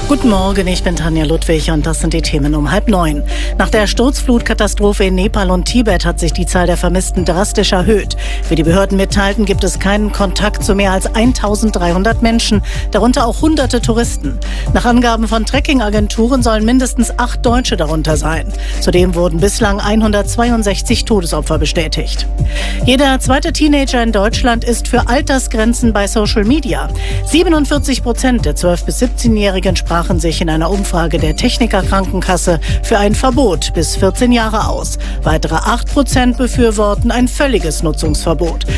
Guten Morgen, ich bin Tanja Ludwig und das sind die Themen um 8:30. Nach der Sturzflutkatastrophe in Nepal und Tibet hat sich die Zahl der Vermissten drastisch erhöht. Wie die Behörden mitteilten, gibt es keinen Kontakt zu mehr als 1300 Menschen, darunter auch hunderte Touristen. Nach Angaben von Trekkingagenturen sollen mindestens 8 Deutsche darunter sein. Zudem wurden bislang 162 Todesopfer bestätigt. Jeder zweite Teenager in Deutschland ist für Altersgrenzen bei Social Media. 47% der 12- bis 17-Jährigen sprachen sich in einer Umfrage der Techniker Krankenkasse für ein Verbot bis 14 Jahre aus. Weitere 8% befürworten ein völliges Nutzungsverbot.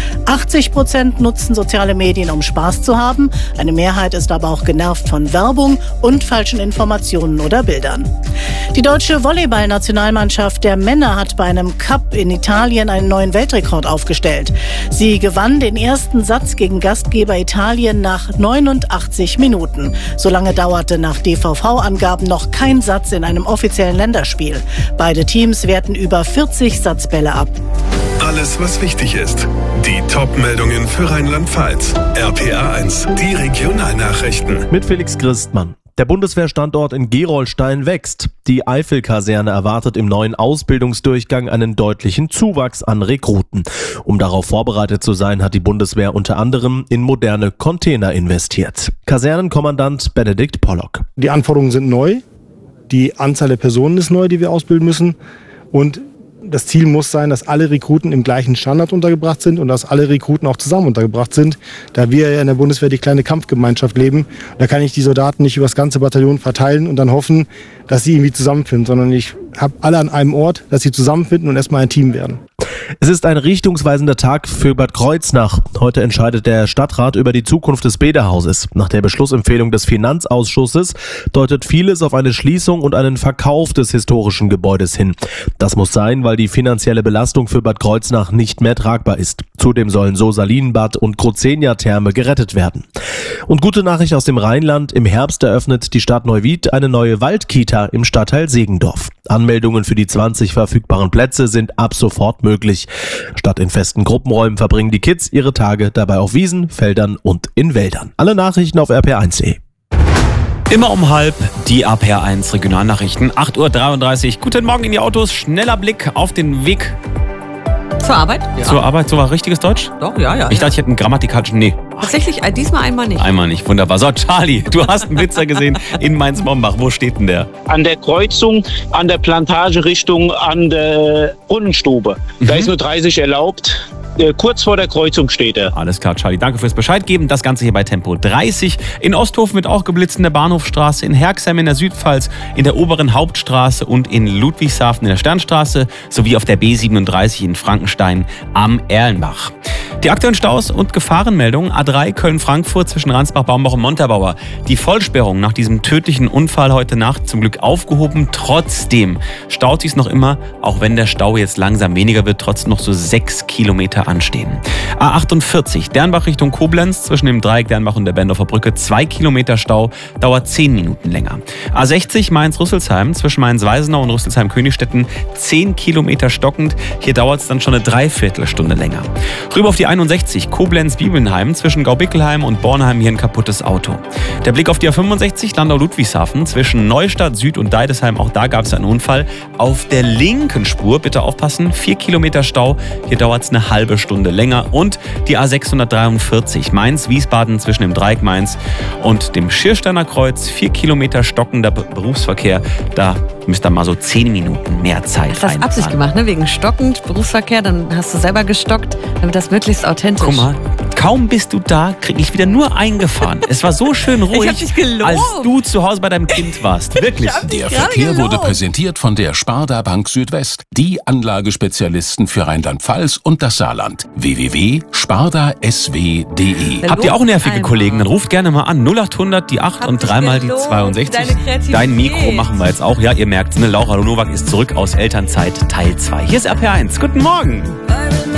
80% nutzen soziale Medien, um Spaß zu haben. Eine Mehrheit ist aber auch genervt von Werbung und falschen Informationen oder Bildern. Die deutsche Volleyball-Nationalmannschaft der Männer hat bei einem Cup in Italien einen neuen Weltrekord aufgestellt. Sie gewann den ersten Satz gegen Gastgeber Italien nach 89 Minuten. So lange dauerte nach DVV-Angaben noch kein Satz in einem offiziellen Länderspiel. Beide Teams werten über 40 Satzbälle ab. Alles, was wichtig ist. Die Top-Meldungen für Rheinland-Pfalz. RPA1, die Regionalnachrichten. Mit Felix Christmann. Der Bundeswehrstandort in Gerolstein wächst. Die Eifel-Kaserne erwartet im neuen Ausbildungsdurchgang einen deutlichen Zuwachs an Rekruten. Um darauf vorbereitet zu sein, hat die Bundeswehr unter anderem in moderne Container investiert. Kasernenkommandant Benedikt Pollock. Die Anforderungen sind neu, die Anzahl der Personen ist neu, die wir ausbilden müssen, und das Ziel muss sein, dass alle Rekruten im gleichen Standard untergebracht sind und dass alle Rekruten auch zusammen untergebracht sind. Da wir ja in der Bundeswehr die kleine Kampfgemeinschaft leben, da kann ich die Soldaten nicht über das ganze Bataillon verteilen und dann hoffen, dass sie irgendwie zusammenfinden, sondern ich habe alle an einem Ort, dass sie zusammenfinden und erstmal ein Team werden. Es ist ein richtungsweisender Tag für Bad Kreuznach. Heute entscheidet der Stadtrat über die Zukunft des Bäderhauses. Nach der Beschlussempfehlung des Finanzausschusses deutet vieles auf eine Schließung und einen Verkauf des historischen Gebäudes hin. Das muss sein, weil die finanzielle Belastung für Bad Kreuznach nicht mehr tragbar ist. Zudem sollen so Salinenbad und Crozenia-Therme gerettet werden. Und gute Nachricht aus dem Rheinland: Im Herbst eröffnet die Stadt Neuwied eine neue Waldkita im Stadtteil Segendorf. Anmeldungen für die 20 verfügbaren Plätze sind ab sofort möglich. Statt in festen Gruppenräumen verbringen die Kids ihre Tage dabei auf Wiesen, Feldern und in Wäldern. Alle Nachrichten auf rpr1.de. Immer um 12:30 die RPR1 Regionalnachrichten. 8:33 Uhr. Guten Morgen in die Autos. Schneller Blick auf den Weg zur Arbeit? Ja. Zur Arbeit. So war richtiges Deutsch? Doch, ja. Ich dachte, ich hätte einen grammatikalischen... Nee. Tatsächlich, diesmal einmal nicht. Einmal nicht. Wunderbar. So, Charlie, du hast einen Blitzer gesehen in Mainz-Mombach. Wo steht denn der? An der Kreuzung, an der Plantage Richtung an der Brunnenstube. Da ist nur 30 erlaubt. Kurz vor der Kreuzung steht er. Alles klar, Charlie. Danke fürs Bescheid geben. Das Ganze hier bei Tempo 30. In Osthofen wird auch geblitzt, in der Bahnhofstraße, in Herxheim in der Südpfalz, in der oberen Hauptstraße und in Ludwigshafen in der Sternstraße sowie auf der B37 in Frankenstein am Erlenbach. Die aktuellen Staus und Gefahrenmeldungen: A3 Köln-Frankfurt zwischen Ransbach, Baumbach und Montabaur. Die Vollsperrung nach diesem tödlichen Unfall heute Nacht zum Glück aufgehoben. Trotzdem staut sich es noch immer, auch wenn der Stau jetzt langsam weniger wird, trotzdem noch so 6 Kilometer anstehen. A48 Dernbach Richtung Koblenz zwischen dem Dreieck Dernbach und der Bendorfer Brücke 2 Kilometer Stau, dauert 10 Minuten länger. A60 Mainz-Rüsselsheim zwischen Mainz-Weisenau und Rüsselsheim-Königstetten 10 Kilometer stockend. Hier dauert es dann schon eine Dreiviertelstunde länger. Rüber auf die 61 Koblenz-Bibelnheim zwischen Gaubickelheim und Bornheim, hier ein kaputtes Auto. Der Blick auf die A65 Landau-Ludwigshafen zwischen Neustadt Süd und Deidesheim, auch da gab es einen Unfall. Auf der linken Spur, bitte aufpassen, 4 Kilometer Stau, hier dauert es eine halbe Stunde länger. Und die A643 Mainz-Wiesbaden zwischen dem Dreieck Mainz und dem Schiersteiner Kreuz, 4 Kilometer stockender Berufsverkehr, da müsst ihr mal so 10 Minuten mehr Zeit Hast du das Absicht gemacht, ne? Wegen stockend Berufsverkehr, dann hast du selber gestockt, damit das möglichst authentisch. Guck mal, kaum bist du da, krieg ich wieder nur eingefahren. Es war so schön ruhig, ich hab dich gelobt, als du zu Hause bei deinem Kind warst. Wirklich. Der Verkehr wurde präsentiert von der Sparda Bank Südwest, die Anlagespezialisten für Rheinland-Pfalz und das Saarland. www.spardasw.de. Habt ihr auch nervige Kollegen? Dann ruft gerne mal an. 0800 die 8 und 3 mal die 62. Dein Mikro machen wir jetzt auch. Ja, ihr merkt, Laura Nowak ist zurück aus Elternzeit Teil 2. Hier ist RPR1. Guten Morgen.